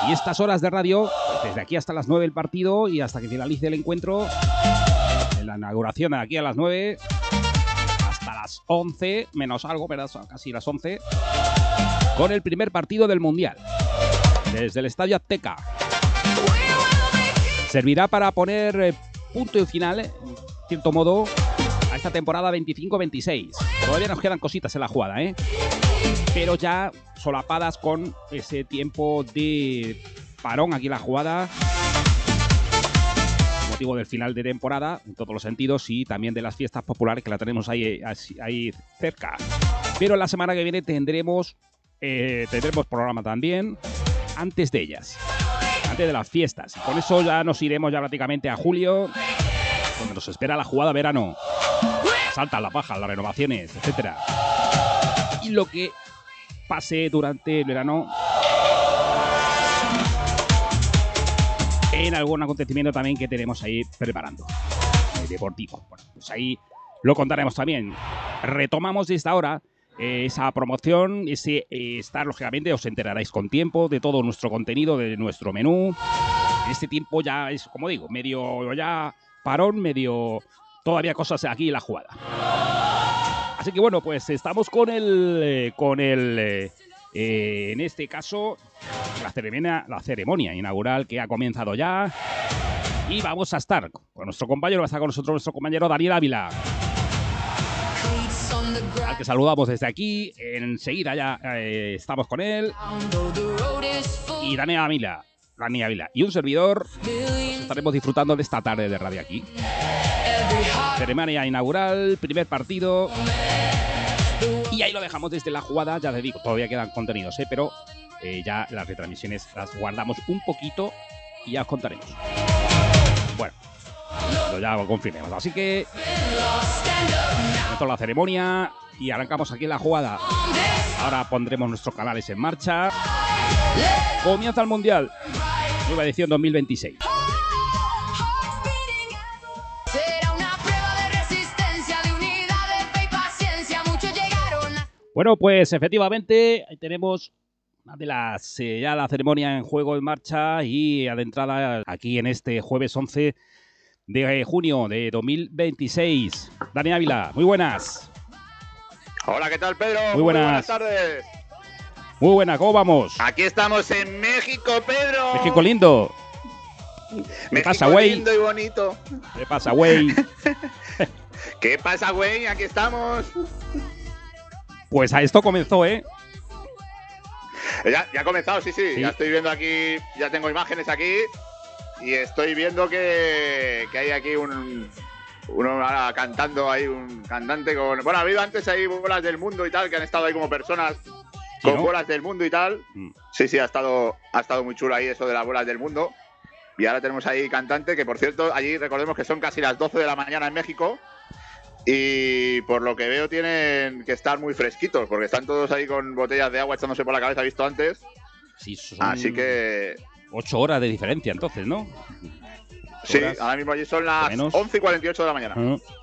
Y estas horas de radio, desde aquí hasta las 9 del partido y hasta que finalice el encuentro, en la inauguración de aquí a las 9 hasta las 11, menos algo, pero casi las 11, con el primer partido del Mundial, desde el Estadio Azteca. Servirá para poner punto y final, en cierto modo, a esta temporada 25-26. Todavía nos quedan cositas en la jugada, pero ya solapadas con ese tiempo de parón aquí en la jugada, con motivo del final de temporada, en todos los sentidos, y también de las fiestas populares que la tenemos ahí cerca. Pero la semana que viene tendremos programa también antes de ellas, antes de las fiestas. Con eso ya nos iremos ya prácticamente a julio, donde nos espera la jugada verano, las altas, las bajas, las renovaciones, etcétera. Y lo que pase durante el verano en algún acontecimiento también que tenemos ahí preparando, deportivo. Bueno, pues ahí lo contaremos también. Retomamos desde ahora esa promoción, estar, lógicamente, os enteraréis con tiempo de todo nuestro contenido, de nuestro menú. En este tiempo ya es, como digo, medio ya parón, medio todavía cosas aquí en la jugada. Así que bueno, pues estamos con el en este caso, la ceremonia inaugural que ha comenzado ya. Y vamos a estar con nuestro compañero, va a estar con nosotros nuestro compañero Daniel Ávila, al que saludamos desde aquí. Enseguida ya estamos con él. Y Daniel Ávila y un servidor pues estaremos disfrutando de esta tarde de radio aquí. Ceremonia inaugural, primer partido. Y ahí lo dejamos desde la jugada, ya te digo, todavía quedan contenidos, pero ya las retransmisiones las guardamos un poquito y ya os contaremos. Bueno, ya lo confirmemos. Así que esto es la ceremonia y arrancamos aquí en la jugada. Ahora pondremos nuestros canales en marcha. Comienza el Mundial, nueva edición 2026. Bueno, pues efectivamente tenemos una de las ya la ceremonia en juego en marcha y adentrada aquí en este jueves 11 de junio de 2026. Dani Ávila, muy buenas. Hola, ¿qué tal, Pedro? Muy buenas tardes. Muy buena, ¿cómo vamos? Aquí estamos en México, Pedro. México lindo. ¿Qué pasa, güey? Lindo y bonito. ¿Qué pasa, güey? ¿Qué pasa, güey? Aquí estamos. Pues a esto comenzó, Ya ha comenzado, sí. Ya estoy viendo aquí, ya tengo imágenes aquí y estoy viendo que hay aquí uno ahora cantando, ahí un cantante con... Bueno, ha habido antes ahí bolas del mundo y tal, que han estado ahí como personas con bolas del mundo y tal. Sí, ha estado muy chulo ahí eso de las bolas del mundo. Y ahora tenemos ahí cantante, que por cierto, allí recordemos que son casi las 12 de la mañana en México. Y por lo que veo tienen que estar muy fresquitos, porque están todos ahí con botellas de agua echándose por la cabeza, visto antes. Sí, son así que... 8 horas de diferencia entonces, ¿no? Sí, ahora mismo allí son las 11:48 de la mañana.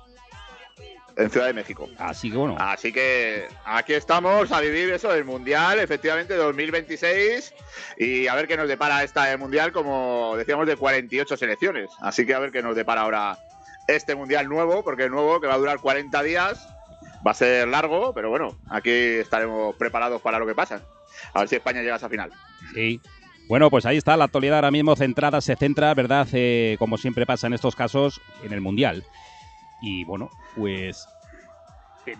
En Ciudad de México. Así que bueno. Así que aquí estamos a vivir eso, el Mundial, efectivamente, 2026. Y a ver qué nos depara el Mundial, como decíamos, de 48 selecciones. Así que a ver qué nos depara ahora este Mundial nuevo, porque el nuevo, que va a durar 40 días, va a ser largo, pero bueno, aquí estaremos preparados para lo que pasa. A ver si España llega a esa final. Sí. Bueno, pues ahí está la actualidad ahora mismo se centra, ¿verdad? Como siempre pasa en estos casos, en el Mundial. Y bueno, pues en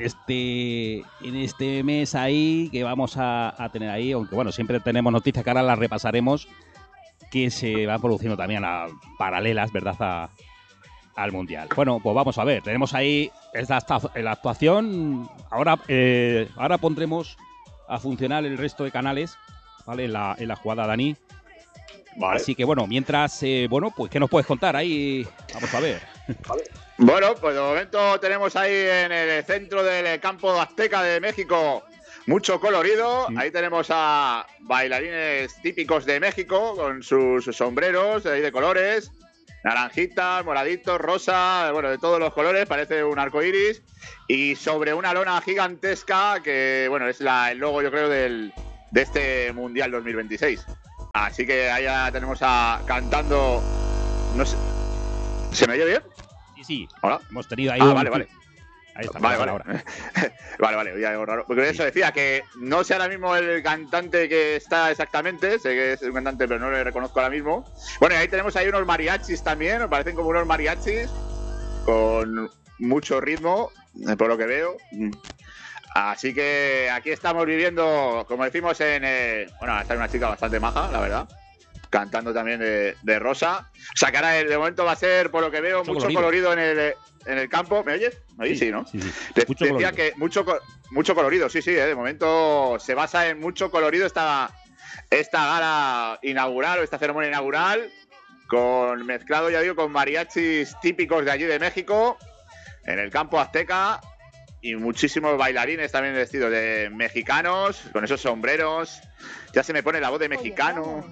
este mes ahí que vamos a tener ahí, aunque bueno, siempre tenemos noticias que ahora las repasaremos, que se van produciendo también paralelas, ¿verdad? Al Mundial. Bueno, pues vamos a ver, tenemos ahí la actuación. Ahora pondremos a funcionar el resto de canales, ¿vale? En la jugada, Dani. Vale. Así que bueno, mientras, pues ¿qué nos puedes contar ahí? Vamos a ver. Vale. Bueno, pues de momento tenemos ahí en el centro del campo azteca de México mucho colorido. Ahí tenemos a bailarines típicos de México con sus sombreros ahí de colores. Naranjitas, moraditos, rosa, bueno, de todos los colores, parece un arco iris. Y sobre una lona gigantesca que, bueno, es el logo, yo creo, de este Mundial 2026. Así que ahí ya tenemos cantando. No sé. ¿Se me oye bien? Sí. Hola. Hemos tenido ahí. Vale. Ahí está. Vale. Ahora. Vale, ya algo raro. Porque eso decía que no sé ahora mismo el cantante que está exactamente. Sé que es un cantante, pero no le reconozco ahora mismo. Bueno, y ahí tenemos ahí unos mariachis también. Me parecen como unos mariachis con mucho ritmo, por lo que veo. Así que aquí estamos viviendo, como decimos, bueno, está una chica bastante maja, la verdad. Cantando también de Rosa. O sea que ahora de momento va a ser, por lo que veo, mucho colorido en el campo. ¿Me oyes? ¿Me oyes? Sí, ¿no? Sí. Decía colorido. Que mucho colorido, sí. De momento se basa en mucho colorido esta gala inaugural o esta ceremonia inaugural. Con mezclado, ya digo, con mariachis típicos de allí de México. En el campo azteca. Y muchísimos bailarines también vestidos de mexicanos. Con esos sombreros. Ya se me pone la voz de mexicano.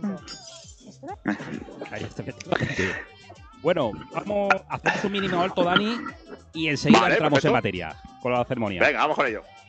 Ahí está. Bueno, hacemos un mínimo alto, Dani, y enseguida entramos en materia con la ceremonia. Venga, vamos con ello.